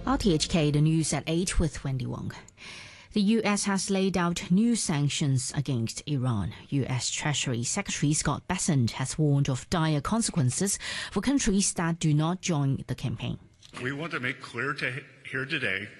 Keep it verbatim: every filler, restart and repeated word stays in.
R T H K, the news at eight with Wendy Wong. The U S has laid out new sanctions against Iran. U S Treasury Secretary Scott Bessent has warned of dire consequences for countries that do not join the campaign. We want to make clear to here today